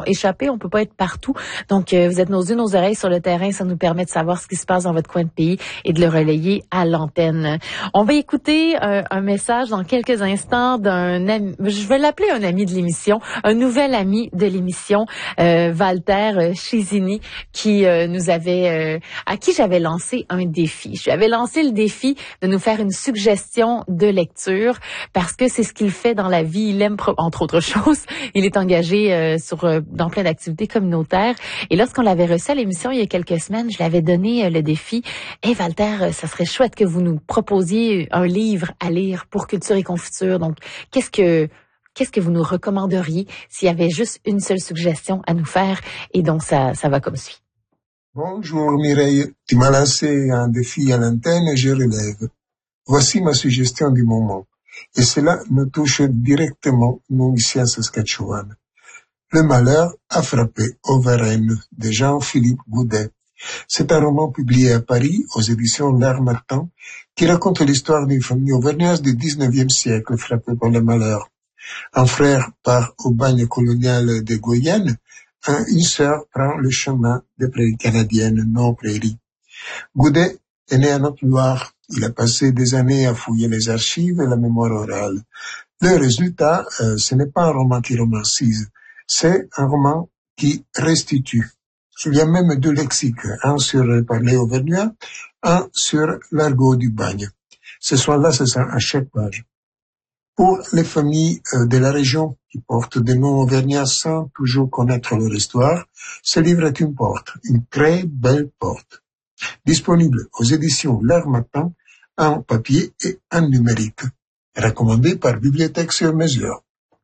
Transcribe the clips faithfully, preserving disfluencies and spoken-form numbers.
échapper, on peut pas être partout. Donc, euh, vous êtes nos yeux, nos oreilles sur le terrain. Ça nous permet de savoir ce qui se passe dans votre coin de pays et de le relayer à l'antenne. On va écouter euh, un message dans quelques instants d'un ami, je vais l'appeler un ami de l'émission, un nouvel ami de l'émission, euh, Walter Chizini, qui euh, nous avait, euh, à qui j'avais lancé un défi. Je lui avais lancé le défi de nous faire une suggestion de lecture parce que c'est ce qu'il fait dans la vie. Il aime, entre autres choses, il est engagé euh, sur euh, dans plein d'activités communautaires. Et lorsqu'on l'avait reçu à l'émission il y a quelques semaines, je lui avais donné euh, le défi. Hey Walter, ça serait chouette que vous nous proposiez un livre à lire pour Culture et Confiture. Donc, qu'est-ce que qu'est-ce que vous nous recommanderiez s'il y avait juste une seule suggestion à nous faire? Et donc, ça, ça va comme suit. Bonjour Mireille, tu m'as lancé un défi à l'antenne et je relève. Voici ma suggestion du moment. Et cela nous touche directement, nous ici en Saskatchewan. Le malheur a frappé au Varennes de Jean-Philippe Goudet. C'est un roman publié à Paris aux éditions L'Art Martin qui raconte l'histoire d'une famille auvergnate du dix-neuvième siècle frappée par le malheur. Un frère part au bagne colonial de Guyane, une sœur prend le chemin des prairies canadiennes, nos prairies. Goudet est né à Haute-Loire. Il a passé des années à fouiller les archives et la mémoire orale. Le résultat, euh, ce n'est pas un roman qui romancise, c'est un roman qui restitue. Il y a même deux lexiques, un sur le parler auvergnat, un sur l'argot du bagne. Ce soir-là, c'est ça, à chaque page. Pour les familles euh, de la région qui portent des noms auvergnats sans toujours connaître leur histoire, ce livre est une porte, une très belle porte. Disponible aux éditions L'Art Matin en papier et en numérique. Recommandé par Bibliothèque sur mesure.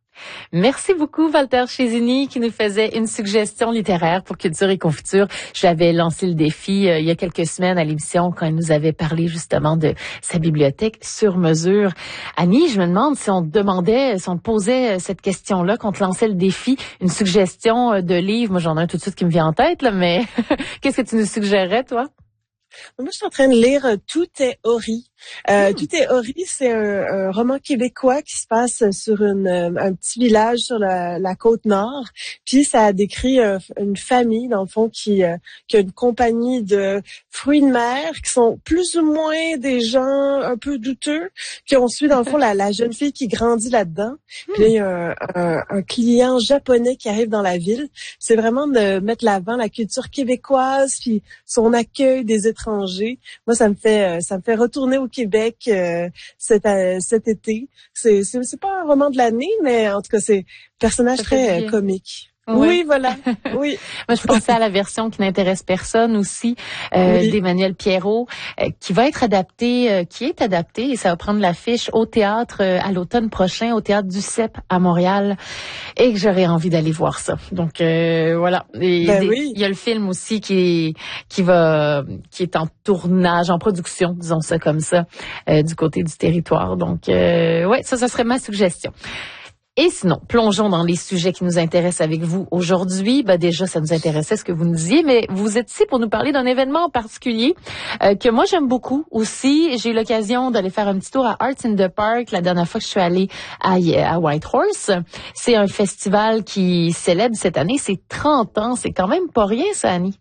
Merci beaucoup, Walter Chizini, qui nous faisait une suggestion littéraire pour Culture et Confiture. Je lui avais lancé le défi euh, il y a quelques semaines à l'émission quand il nous avait parlé justement de sa bibliothèque sur mesure. Annie, je me demande si on te demandait, si on te posait cette question-là, qu'on te lançait le défi, une suggestion de livre. Moi, j'en ai un tout de suite qui me vient en tête, là, mais qu'est-ce que tu nous suggérerais, toi? Moi, je suis en train de lire euh, Tout est Ori. Euh, mmh. Tout est Ori, c'est un, un roman québécois qui se passe sur une, un petit village sur la, la côte nord. Puis ça décrit euh, une famille, dans le fond, qui, euh, qui a une compagnie de fruits de mer qui sont plus ou moins des gens un peu douteux. Puis on suit, dans le fond, la, la jeune fille qui grandit là-dedans. Puis là, il y a un, un, un client japonais qui arrive dans la ville. C'est vraiment de mettre l'avant la culture québécoise, puis son accueil des étrangers. Moi, ça me fait ça me fait retourner au Québec euh, cet euh, cet été. C'est c'est c'est pas un roman de l'année, mais en tout cas, c'est un personnage ça très euh, comique. Oui, oui voilà. Oui. Moi, je pensais à la version qui n'intéresse personne aussi, euh, oui. d'Emmanuel Pierrot, euh, qui va être adaptée, euh, qui est adaptée, et ça va prendre l'affiche au théâtre euh, à l'automne prochain, au théâtre du C E P à Montréal, et que j'aurais envie d'aller voir ça. Donc euh, voilà. Et, ben des, oui. Il y a le film aussi qui qui va, qui est en tournage, en production, disons ça comme ça, euh, du côté du territoire. Donc euh, ouais, ça, ça serait ma suggestion. Et sinon, plongeons dans les sujets qui nous intéressent avec vous aujourd'hui. Ben déjà, ça nous intéressait ce que vous nous disiez, mais vous êtes ici pour nous parler d'un événement en particulier euh, que moi j'aime beaucoup aussi. J'ai eu l'occasion d'aller faire un petit tour à Arts in the Park la dernière fois que je suis allée à, à Whitehorse. C'est un festival qui célèbre cette année ses trente ans. C'est quand même pas rien, ça, Annie.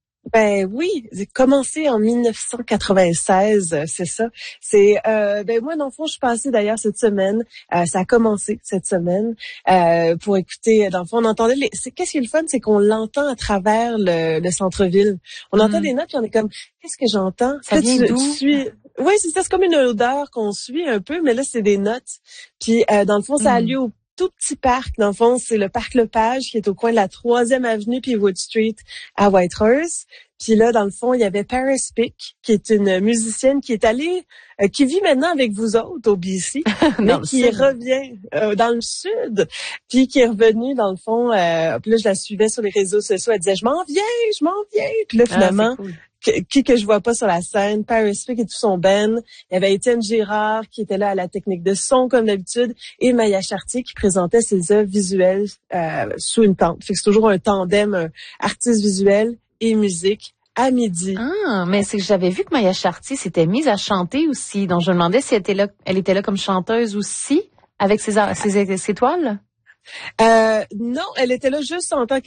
Ben oui, j'ai commencé en dix-neuf cent quatre-vingt-seize, c'est ça. C'est euh, ben moi dans le fond, je suis passée d'ailleurs cette semaine. Euh, ça a commencé cette semaine euh, pour écouter. Dans le fond, on entendait. Les, c'est qu'est-ce qui est le fun, c'est qu'on l'entend à travers le, le centre-ville. On mmh. entend des notes, puis on est comme, qu'est-ce que j'entends? Ça vient d'où? Suis... Oui, c'est ça. C'est comme une odeur qu'on suit un peu, mais là c'est des notes. Puis euh, dans le fond, ça mmh. a lieu au tout petit parc. Dans le fond, c'est le parc Lepage qui est au coin de la troisième avenue puis Wood Street à Whitehorse. Puis là, dans le fond, il y avait Paris Pick, qui est une musicienne qui est allée, euh, qui vit maintenant avec vous autres au B C, mais qui sud. revient euh, dans le sud, puis qui est revenue dans le fond. Euh, puis là, je la suivais sur les réseaux sociaux. Elle disait, je m'en viens, je m'en viens. Puis là, finalement. Ah, Que, qui que je vois pas sur la scène, Paris Pick et tout son band. Il y avait Étienne Girard qui était là à la technique de son comme d'habitude et Maya Chartier qui présentait ses œuvres visuelles euh, sous une tente. Fait que c'est toujours un tandem un artiste visuel et musique à midi. Ah, mais c'est que j'avais vu que Maya Chartier s'était mise à chanter aussi. Donc je me demandais si elle était là, elle était là comme chanteuse aussi avec ses ses, ses, ses toiles. Euh, non, elle était là juste en tant que